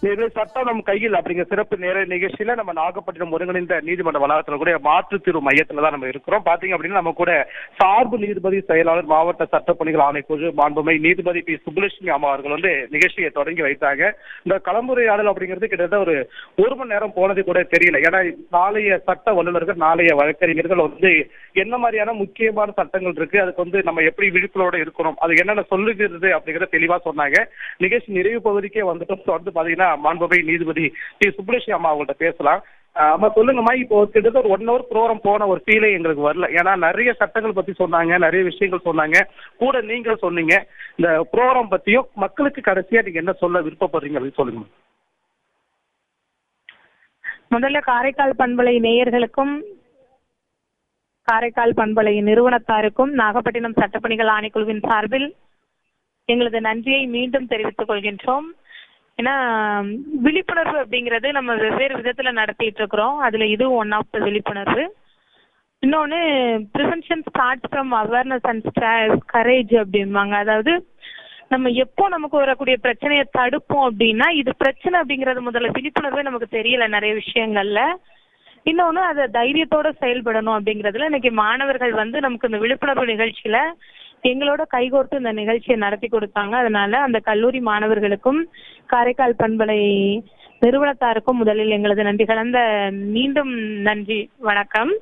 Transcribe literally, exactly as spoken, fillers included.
இது சட்டம் நம் கையில் அப்படிங்கிற சிறப்பு நேர நிகழ்ச்சியில நம்ம நாகப்பட்டினம் ஒருங்கிணைந்த நீதிமன்ற வளாகத்துல கூட மாற்றுத்தீர்வு மையத்துல தான் நம்ம இருக்கிறோம். பாத்தீங்க அப்படின்னா நம்ம கூட சார்பு நீதிபதி செயலாளர் மாவட்ட சட்டப்பணிகள் ஆணைக்குழு மாண்புமை நீதிபதி பி சுப்புலட்சுமி அம்மா அவர்கள் வந்து நிகழ்ச்சியை தொடங்கி வைத்தாங்க. இந்த கலந்துரையாடல் அப்படிங்கிறது கிட்டத்தட்ட ஒரு ஒரு மணி நேரம் போனது கூட தெரியல. ஏன்னா நாளைய சட்ட வல்லுநர்கள் நாளைய வழக்கறிஞர்கள் வந்து என்ன மாதிரியான முக்கியமான சட்டங்கள் இருக்கு, அதுக்கு வந்து நம்ம எப்படி விழிப்புணர்வோட இருக்கணும், அது என்னென்ன சொல்லுகிறது அப்படிங்கறத தெளிவா சொன்னாங்க. நிகழ்ச்சி நிறைவு பகுதிக்கே வந்துட்டோம். தொடர்ந்து பாத்தீங்கன்னா மாண்புமை நீதிபதி டி சுப்புலட்சுமி அம்மா அவங்கள்ட்ட பேசலாம். அம்மா சொல்லுங்கம்மா, இப்போ கிட்டத்தட்ட ஒரு ஒன் ஹவர் ப்ரோக்ராம் போன ஒரு ஃபீலே எங்களுக்கு வரல. ஏன்னா நிறைய சட்டங்கள் பத்தி சொன்னாங்க, நிறைய விஷயங்கள் சொன்னாங்க, கூட நீங்கள் சொன்னீங்க. இந்த ப்ரோக்ராம் பத்தியும் மக்களுக்கு கடைசியா நீங்க என்ன சொல்ல விருப்பப்படுறீங்க அப்படின்னு சொல்லுங்க. முதல்ல காரைக்கால் பண்பலை நேயர்களுக்கும் காரைக்கால் பண்பலை நிறுவனத்தாருக்கும் நாகப்பட்டினம் சட்டப்பணிகள் ஆணைக்குழுவின் சார்பில் எங்களது நன்றியை மீண்டும் தெரிவித்துக் கொள்கின்றோம். ஏன்னா விழிப்புணர்வு அப்படிங்கிறது நம்ம வெவ்வேறு விதத்துல நடத்திட்டு இருக்கிறோம். அதுல இது ஒன் ஆஃப் த விழிப்புணர்வு. இன்னொன்னு prevention start from awareness and courage அப்படிம்பாங்க. அதாவது நம்ம எப்போ நமக்கு வரக்கூடிய பிரச்சனையை தடுப்போம் அப்படின்னா, இது பிரச்சனை அப்படிங்கிறது முதல்ல விழிப்புணர்வே நமக்கு தெரியல நிறைய விஷயங்கள்ல. இன்னொன்னு அதை தைரியத்தோட செயல்படணும் அப்படிங்கிறதுல இன்னைக்கு மாணவர்கள் வந்து நமக்கு இந்த விழிப்புணர்வு நிகழ்ச்சியில எங்களோட கைகோர்த்து இந்த நிகழ்ச்சியை நடத்தி கொடுத்தாங்க. அதனால அந்த கல்லூரி மாணவர்களுக்கும் காரைக்கால் பண்பலை நிறுவனத்தாருக்கும் முதலில் எங்களது நன்றி கலந்த மீண்டும் நன்றி. வணக்கம்.